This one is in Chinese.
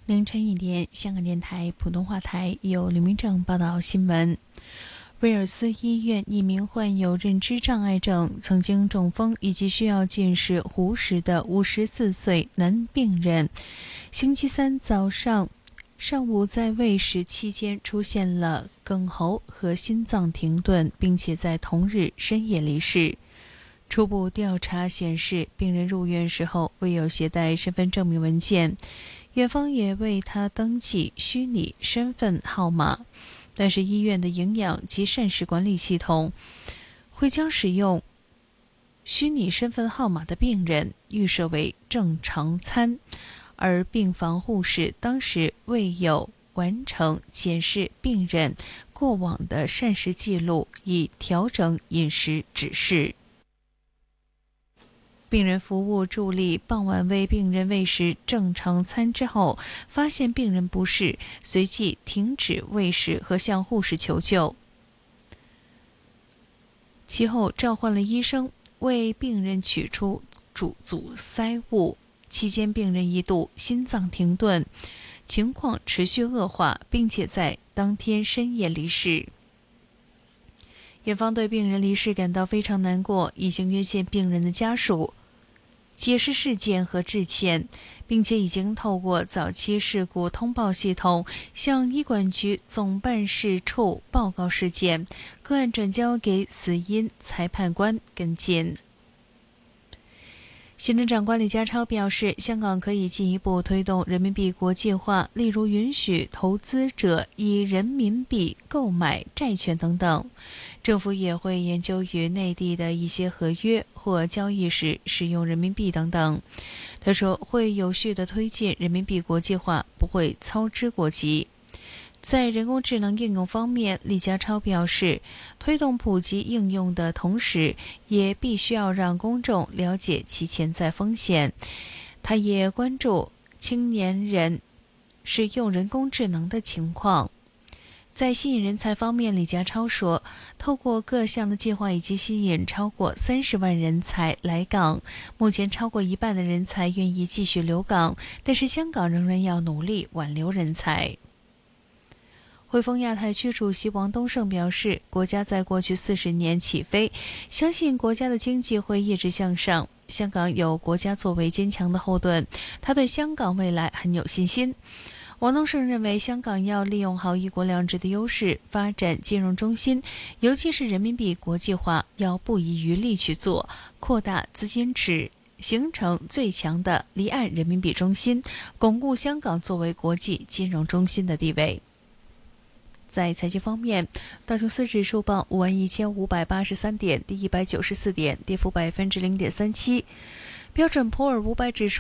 凌晨1点，香港电台普通话台由李明正报道新闻。威尔斯医院一名患有认知障碍症、曾经中风以及需要近视糊视的54岁男病人，星期三上午在喂食期间出现了哽喉和心脏停顿，并且在同日深夜离世。初步调查显示，病人入院时候未有携带身份证明文件，院方也为他登记虚拟身份号码，但是医院的营养及膳食管理系统会将使用虚拟身份号码的病人预设为正常餐，而病房护士当时未有完成检视病人过往的膳食记录，以调整饮食指示。病人服务助理傍晚为病人喂食正常餐之后，发现病人不适，随即停止喂食和向护士求救。其后召唤了医生为病人取出阻塞物，期间病人一度心脏停顿，情况持续恶化，并且在当天深夜离世。院方对病人离世感到非常难过，已经约见病人的家属解释事件和致歉，并且已经透过早期事故通报系统向医管局总办事处报告事件，个案转交给死因裁判官跟进。行政长官李家超表示，香港可以进一步推动人民币国际化，例如允许投资者以人民币购买债券等等。政府也会研究与内地的一些合约或交易时使用人民币等等。他说，会有序地推进人民币国际化，不会操之过急。在人工智能应用方面，李家超表示，推动普及应用的同时，也必须要让公众了解其潜在风险。他也关注青年人使用人工智能的情况。在吸引人才方面，李家超说，透过各项的计划已经吸引超过30万人才来港，目前超过1半的人才愿意继续留港，但是香港仍然要努力挽留人才。汇丰亚太区主席王东胜表示，国家在过去40年起飞，相信国家的经济会一直向上。香港有国家作为坚强的后盾，他对香港未来很有信心。王东胜认为，香港要利用好一国两制的优势，发展金融中心，尤其是人民币国际化，要不遗余力去做，扩大资金池，形成最强的离岸人民币中心，巩固香港作为国际金融中心的地位。在财经方面，道琼斯指数报51583点，跌194点，跌幅0.37%。标准普尔500指数